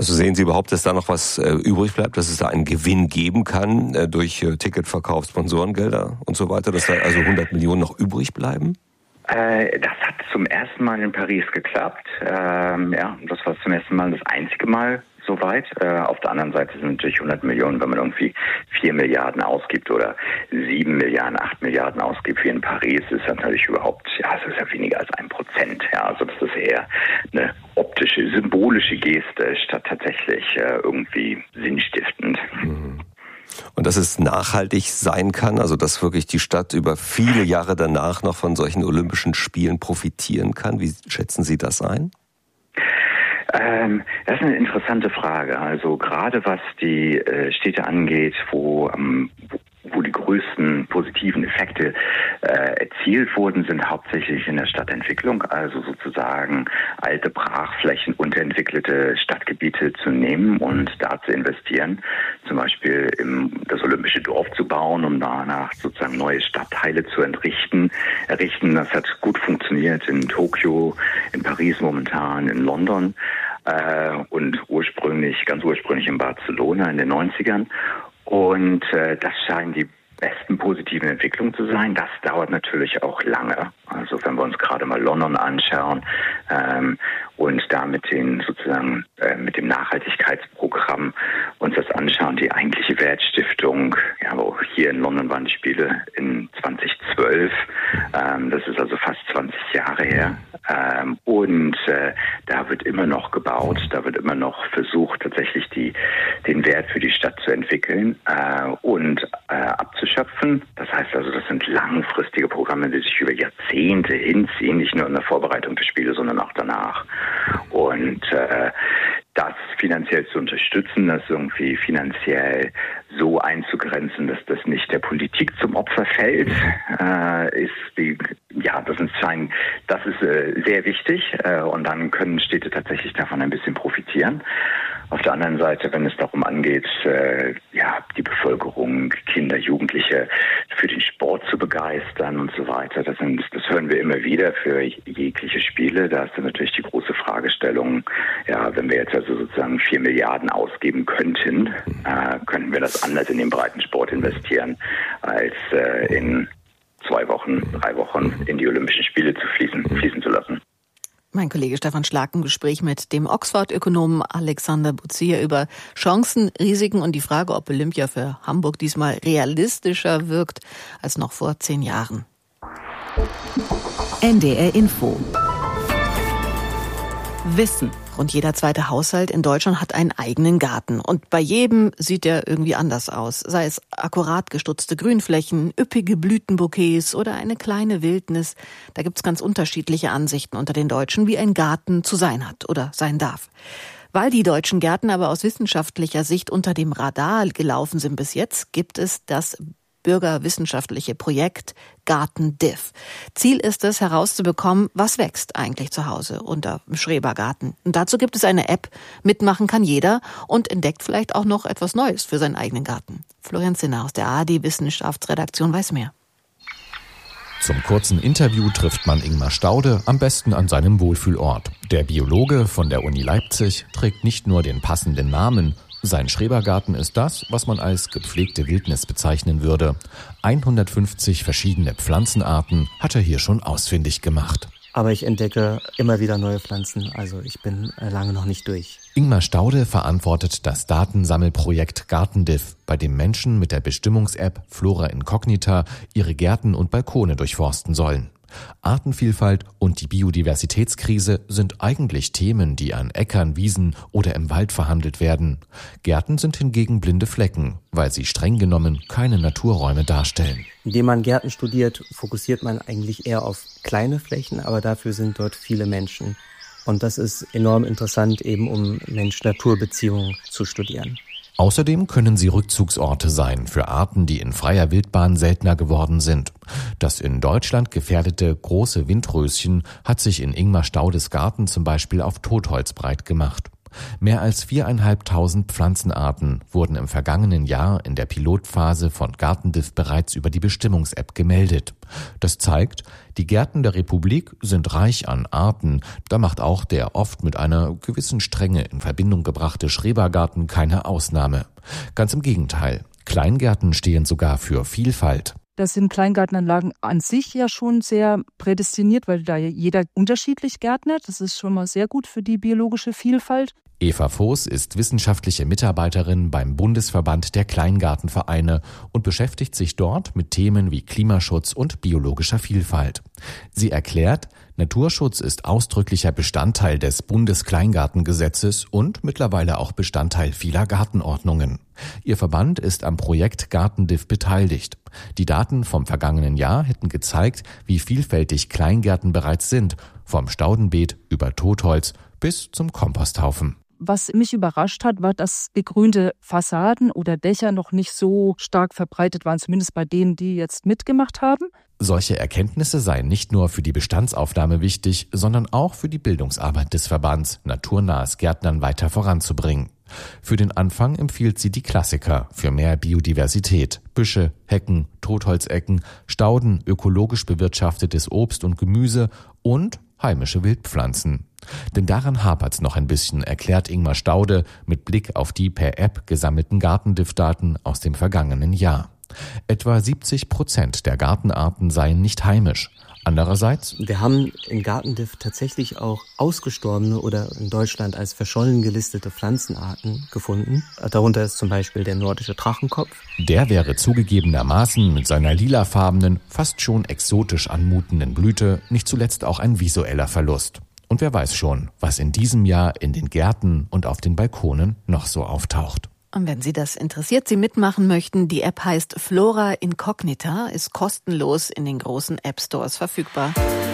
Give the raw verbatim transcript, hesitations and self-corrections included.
Also sehen Sie überhaupt, dass da noch was äh, übrig bleibt, dass es da einen Gewinn geben kann äh, durch äh, Ticketverkauf, Sponsorengelder und so weiter, dass da also hundert Millionen noch übrig bleiben? Äh, das hat zum ersten Mal in Paris geklappt. Ähm, ja, das war zum ersten Mal das einzige Mal soweit. Äh, auf der anderen Seite sind natürlich hundert Millionen, wenn man irgendwie vier Milliarden ausgibt oder sieben Milliarden, acht Milliarden ausgibt wie in Paris, ist natürlich überhaupt, ja, es ist ja weniger als ein Prozent. Ja, also das ist eher eine optische, symbolische Geste statt tatsächlich äh, irgendwie sinnstiftend. Mhm. Und dass es nachhaltig sein kann, also dass wirklich die Stadt über viele Jahre danach noch von solchen Olympischen Spielen profitieren kann. Wie schätzen Sie das ein? Ähm, das ist eine interessante Frage. Also gerade was die äh, Städte angeht, wo, ähm, wo wo die größten positiven Effekte äh, erzielt wurden, sind hauptsächlich in der Stadtentwicklung, also sozusagen alte Brachflächen, unterentwickelte Stadtgebiete zu nehmen und da zu investieren, zum Beispiel im, das Olympische Dorf zu bauen, um danach sozusagen neue Stadtteile zu entrichten, errichten. Das hat gut funktioniert in Tokio, in Paris momentan, in London äh, und ursprünglich, ganz ursprünglich in Barcelona in den neunzigern. Und äh, das scheinen die besten positiven Entwicklungen zu sein. Das dauert natürlich auch lange. Also wenn wir uns gerade mal London anschauen ähm, und da mit den sozusagen äh, mit dem Nachhaltigkeitsprogramm uns das anschauen, die eigentliche Wertstiftung, ja, aber auch hier in London waren die Spiele in zweitausendzwölf. Ähm, das ist also fast zwanzig Jahre her. Ähm, und äh, da wird immer noch gebaut, da wird immer noch versucht, tatsächlich die, den Wert für die Stadt zu entwickeln äh, und äh, abzuschöpfen. Das heißt also, das sind langfristige Programme, die sich über Jahrzehnte hinziehen, nicht nur in der Vorbereitung des Spieles, sondern auch danach. Und äh, das finanziell zu unterstützen, das irgendwie finanziell so einzugrenzen, dass das nicht der Politik zum Opfer fällt, äh, ist die, ja, das ist ein, das ist äh, sehr wichtig äh, und dann können Städte tatsächlich davon ein bisschen profitieren. Auf der anderen Seite, wenn es darum angeht, äh, ja, die Bevölkerung, Kinder, Jugendliche für den Sport zu begeistern und so weiter, das, sind, das hören wir immer wieder für jegliche Spiele. Da ist dann natürlich die große Fragestellung, ja, wenn wir jetzt also sozusagen vier Milliarden ausgeben könnten, äh, könnten wir das anders in den Breitensport investieren, als äh, in zwei Wochen, drei Wochen in die Olympischen Spiele zu fließen, fließen zu lassen. Mein Kollege Stefan Schlag im Gespräch mit dem Oxford-Ökonomen Alexander Buzier über Chancen, Risiken und die Frage, ob Olympia für Hamburg diesmal realistischer wirkt als noch vor zehn Jahren. N D R Info. Wissen. Rund jeder zweite Haushalt in Deutschland hat einen eigenen Garten. Und bei jedem sieht er irgendwie anders aus. Sei es akkurat gestutzte Grünflächen, üppige Blütenbouquets oder eine kleine Wildnis. Da gibt's ganz unterschiedliche Ansichten unter den Deutschen, wie ein Garten zu sein hat oder sein darf. Weil die deutschen Gärten aber aus wissenschaftlicher Sicht unter dem Radar gelaufen sind bis jetzt, gibt es das bürgerwissenschaftliche Projekt Garten-Diff. Ziel ist es, herauszubekommen, was wächst eigentlich zu Hause unter dem Schrebergarten. Und dazu gibt es eine App, mitmachen kann jeder und entdeckt vielleicht auch noch etwas Neues für seinen eigenen Garten. Florian Zinner aus der A R D-Wissenschaftsredaktion weiß mehr. Zum kurzen Interview trifft man Ingmar Staude am besten an seinem Wohlfühlort. Der Biologe von der Uni Leipzig trägt nicht nur den passenden Namen, sein Schrebergarten ist das, was man als gepflegte Wildnis bezeichnen würde. hundertfünfzig verschiedene Pflanzenarten hat er hier schon ausfindig gemacht. Aber ich entdecke immer wieder neue Pflanzen, also ich bin lange noch nicht durch. Ingmar Staude verantwortet das Datensammelprojekt Garten-Diff, bei dem Menschen mit der Bestimmungs-App Flora Incognita ihre Gärten und Balkone durchforsten sollen. Artenvielfalt und die Biodiversitätskrise sind eigentlich Themen, die an Äckern, Wiesen oder im Wald verhandelt werden. Gärten sind hingegen blinde Flecken, weil sie streng genommen keine Naturräume darstellen. Indem man Gärten studiert, fokussiert man eigentlich eher auf kleine Flächen, aber dafür sind dort viele Menschen. Und das ist enorm interessant, eben um Mensch-Natur-Beziehungen zu studieren. Außerdem können sie Rückzugsorte sein für Arten, die in freier Wildbahn seltener geworden sind. Das in Deutschland gefährdete große Windröschen hat sich in Ingmar Staudes Garten zum Beispiel auf Totholz breit gemacht. Mehr als viertausendfünfhundert Pflanzenarten wurden im vergangenen Jahr in der Pilotphase von Gartendiff bereits über die Bestimmungs-App gemeldet. Das zeigt, die Gärten der Republik sind reich an Arten. Da macht auch der oft mit einer gewissen Strenge in Verbindung gebrachte Schrebergarten keine Ausnahme. Ganz im Gegenteil. Kleingärten stehen sogar für Vielfalt. Das sind Kleingartenanlagen an sich ja schon sehr prädestiniert, weil da jeder unterschiedlich gärtnert. Das ist schon mal sehr gut für die biologische Vielfalt. Eva Voß ist wissenschaftliche Mitarbeiterin beim Bundesverband der Kleingartenvereine und beschäftigt sich dort mit Themen wie Klimaschutz und biologischer Vielfalt. Sie erklärt, Naturschutz ist ausdrücklicher Bestandteil des Bundeskleingartengesetzes und mittlerweile auch Bestandteil vieler Gartenordnungen. Ihr Verband ist am Projekt Gartendiff beteiligt. Die Daten vom vergangenen Jahr hätten gezeigt, wie vielfältig Kleingärten bereits sind, vom Staudenbeet über Totholz bis zum Komposthaufen. Was mich überrascht hat, war, dass begrünte Fassaden oder Dächer noch nicht so stark verbreitet waren, zumindest bei denen, die jetzt mitgemacht haben. Solche Erkenntnisse seien nicht nur für die Bestandsaufnahme wichtig, sondern auch für die Bildungsarbeit des Verbands, naturnahes Gärtnern weiter voranzubringen. Für den Anfang empfiehlt sie die Klassiker für mehr Biodiversität: Büsche, Hecken, Totholzecken, Stauden, ökologisch bewirtschaftetes Obst und Gemüse und heimische Wildpflanzen. Denn daran hapert's noch ein bisschen, erklärt Ingmar Staude mit Blick auf die per App gesammelten Gartendiff-Daten aus dem vergangenen Jahr. Etwa siebzig Prozent der Gartenarten seien nicht heimisch. Andererseits, wir haben in Gartendiff tatsächlich auch ausgestorbene oder in Deutschland als verschollen gelistete Pflanzenarten gefunden. Darunter ist zum Beispiel der nordische Drachenkopf. Der wäre zugegebenermaßen mit seiner lilafarbenen, fast schon exotisch anmutenden Blüte nicht zuletzt auch ein visueller Verlust. Und wer weiß schon, was in diesem Jahr in den Gärten und auf den Balkonen noch so auftaucht. Und wenn Sie das interessiert, Sie mitmachen möchten, die App heißt Flora Incognita, ist kostenlos in den großen App-Stores verfügbar.